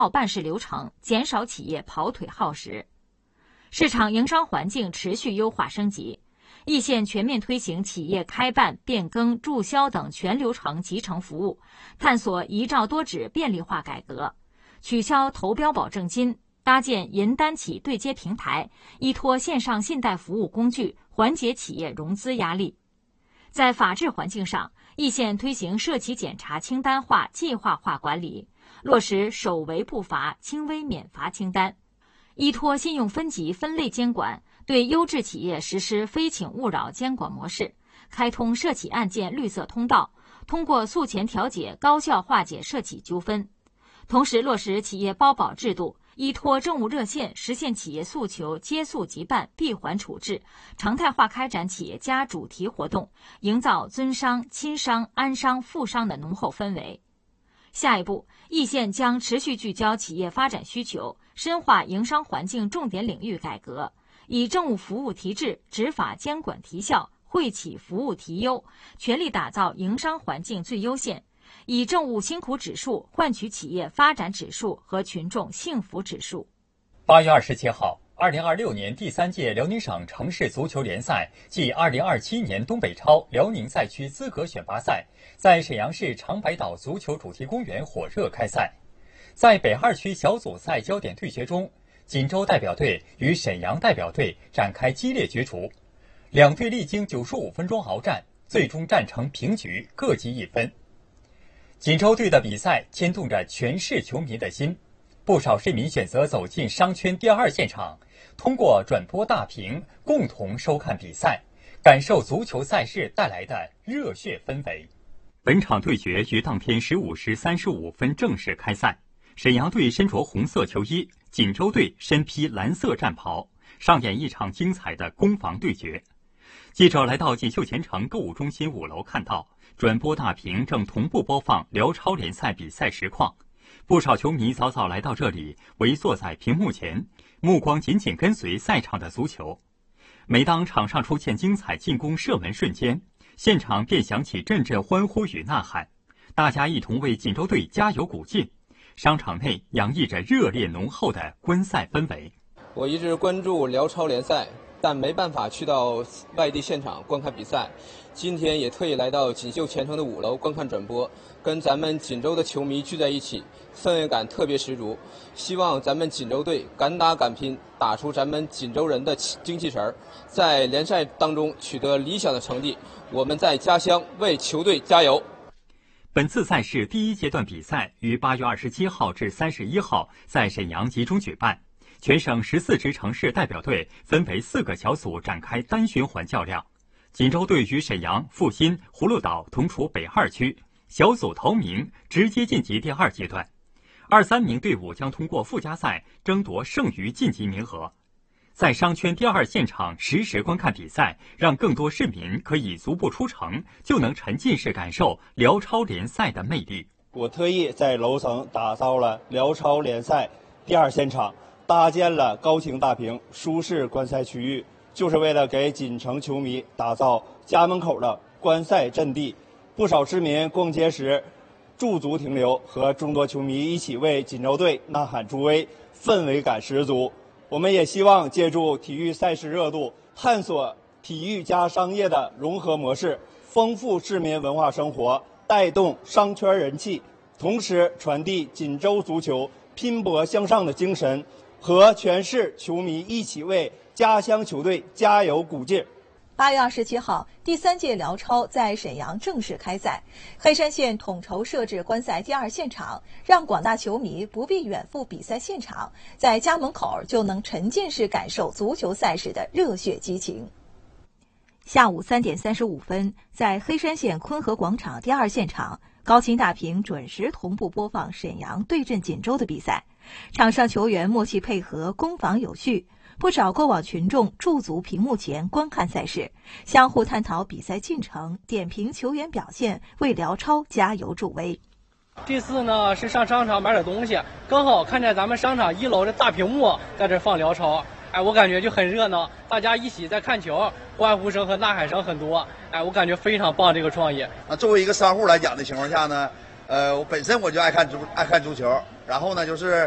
办事流程，减少企业跑腿耗时。市场营商环境持续优化升级，易县全面推行企业开办、变更、注销等全流程集成服务，探索一照多指便利化改革，取消投标保证金，搭建银单企对接平台，依托线上信贷服务工具，缓解企业融资压力。在法治环境上，易县推行涉企检查清单化、计划化管理，落实首违不罚、轻微免罚清单。依托信用分级分类监管，对优质企业实施非请勿扰监管模式，开通涉企案件绿色通道，通过诉前调解高效化解涉企纠纷。同时落实企业包保制度，依托政务热线实现企业诉求接诉即办、闭环处置，常态化开展企业家主题活动，营造尊商、亲商、安商、富商的浓厚氛围。下一步，易县将持续聚焦企业发展需求，深化营商环境重点领域改革，以政务服务提质、执法监管提效、惠企服务提优，全力打造营商环境最优县，以政务辛苦指数换取企业发展指数和群众幸福指数。 8月27号，2026年第3届辽宁省城市足球联赛暨2027年东北超辽宁赛区资格选拔赛在沈阳市长白岛足球主题公园火热开赛。在北2区小组赛焦点对决中，锦州代表队与沈阳代表队展开激烈角逐，两队历经95分钟鏖战，最终战成平局，各积1分。锦州队的比赛牵动着全市球迷的心，不少市民选择走进商圈第2现场，通过转播大屏共同收看比赛，感受足球赛事带来的热血氛围。本场对决于当天15时35分正式开赛，沈阳队身着红色球衣，锦州队身披蓝色战袍，上演一场精彩的攻防对决。记者来到锦绣前程购物中心5楼，看到转播大屏正同步播放辽超联赛比赛实况，不少球迷早早来到这里，围坐在屏幕前，目光紧紧跟随赛场的足球。每当场上出现精彩进攻射门瞬间，现场便响起阵阵欢呼与呐喊，大家一同为锦州队加油鼓劲。商场内洋溢着热烈浓厚的观赛氛围。 我一直关注辽超联赛，但没办法去到外地现场观看比赛，今天也特意来到锦绣前程的5楼观看转播，跟咱们锦州的球迷聚在一起，氛围感特别十足。希望咱们锦州队敢打敢拼，打出咱们锦州人的精气神儿，在联赛当中取得理想的成绩。我们在家乡为球队加油。 本次赛事第1阶段比赛于8月27号至31号在沈阳集中举办，全省14支城市代表队分为4个小组展开单循环较量。锦州队与沈阳、阜新、葫芦岛同处北2区，小组头名直接晋级第2阶段。2、3名队伍将通过附加赛争夺剩余晋级名额。在商圈第2现场实时观看比赛，让更多市民可以足不出城就能沉浸式感受辽超联赛的魅力。 我特意在楼层打造了辽超联赛第2现场，搭建了高清大屏舒适观赛区域，就是为了给锦城球迷打造家门口的观赛阵地。不少市民逛街时驻足停留，和众多球迷一起为锦州队呐喊助威，氛围感十足。我们也希望借助体育赛事热度，探索体育加商业的融合模式，丰富市民文化生活，带动商圈人气，同时传递锦州足球拼搏向上的精神，和全市球迷一起为家乡球队加油鼓劲。 8月27号，第3届辽超在沈阳正式开赛。黑山县统筹设置观赛第2现场，让广大球迷不必远赴比赛现场，在家门口就能沉浸式感受足球赛事的热血激情。 下午3点35分，在黑山县昆河广场第2现场，高清大屏准时同步播放沈阳对阵锦州的比赛，场上球员默契配合，攻防有序。不少过往群众驻足屏幕前观看赛事，相互探讨比赛进程，点评球员表现，为辽超加油助威。 第4呢是上商场买点东西，刚好看见咱们商场1楼的大屏幕在这放辽超，我感觉就很热闹，大家一起在看球，欢呼声和呐喊声很多，我感觉非常棒这个创意。 作为一个商户来讲的情况下呢，我本身我就爱看足球，然后呢就是